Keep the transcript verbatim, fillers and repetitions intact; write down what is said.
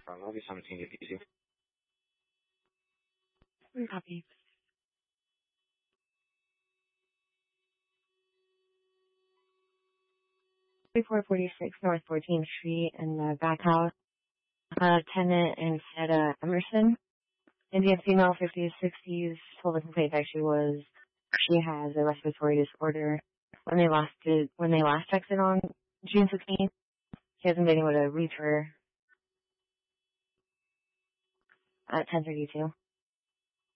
from Lobby seventeen to P C. Copy. thirty-four forty-six North fourteenth Street in the back house. Uh, tenant and said, uh, Emerson. Indian female, fifties, sixties, told the complaint that she was, she has a respiratory disorder. When they last did, when they last texted on June sixteenth, she hasn't been able to reach her at ten thirty-two.